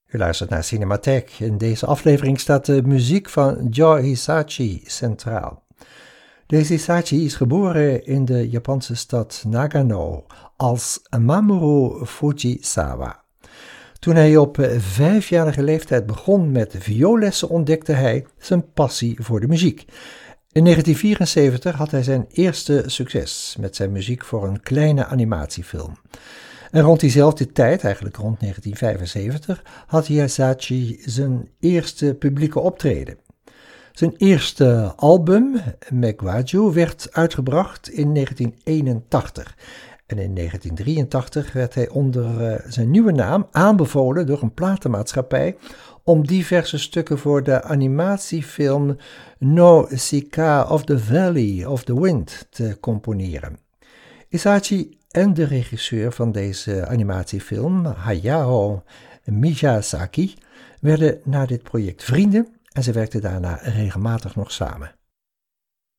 U luistert naar Cinematheek. In deze aflevering staat de muziek van Joe Hisaishi centraal. Deze Hisaishi is geboren in de Japanse stad Nagano als Mamoru Fujisawa. Toen hij op 5-jarige leeftijd begon met vioollessen ontdekte hij zijn passie voor de muziek. In 1974 had hij zijn eerste succes met zijn muziek voor een kleine animatiefilm. En rond diezelfde tijd, eigenlijk rond 1975, had Hisaishi zijn eerste publieke optreden. Zijn eerste album, Megwaju, werd uitgebracht in 1981. En in 1983 werd hij onder zijn nieuwe naam aanbevolen door een platenmaatschappij om diverse stukken voor de animatiefilm Nausicaa of the Valley of the Wind te componeren. Hisaishi en de regisseur van deze animatiefilm, Hayao Miyazaki, werden na dit project vrienden en ze werkten daarna regelmatig nog samen.